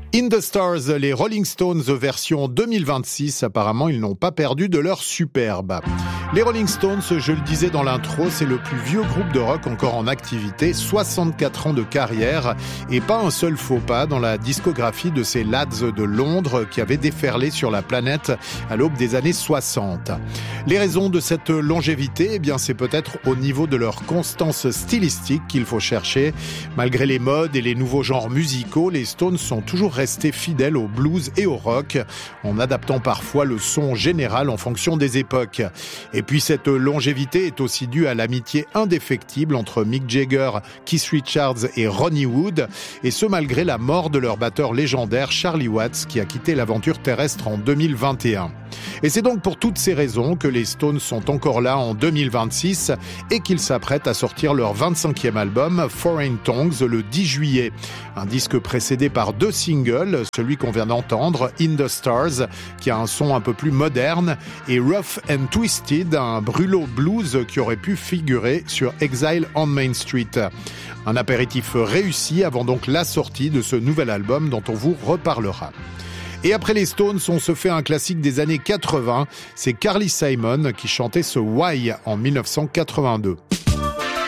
In the Stars, les Rolling Stones version 2026, apparemment ils n'ont pas perdu de leur superbe. Les Rolling Stones, je le disais dans l'intro, c'est le plus vieux groupe de rock encore en activité, 64 ans de carrière et pas un seul faux pas dans la discographie de ces lads de Londres qui avaient déferlé sur la planète à l'aube des années 60. Les raisons de cette longévité, eh bien c'est peut-être au niveau de leur constance stylistique qu'il faut chercher. Malgré les modes et les nouveaux genres musicaux, les Stones sont toujours restés fidèles au blues et au rock, en adaptant parfois le son général en fonction des époques. Et puis cette longévité est aussi due à l'amitié indéfectible entre Mick Jagger, Keith Richards et Ronnie Wood, et ce malgré la mort de leur batteur légendaire Charlie Watts qui a quitté l'aventure terrestre en 2021. Et c'est donc pour toutes ces raisons que les Stones sont encore là en 2026 et qu'ils s'apprêtent à sortir leur 25e album Foreign Tongues le 10 juillet. Un disque précédé par 2 singles, celui qu'on vient d'entendre, In the Stars, qui a un son un peu plus moderne, et Rough and Twisted, un brûlot blues qui aurait pu figurer sur Exile on Main Street. Un apéritif réussi avant donc la sortie de ce nouvel album dont on vous reparlera. Et après les Stones, on se fait un classique des années 80. C'est Carly Simon qui chantait ce Why en 1982.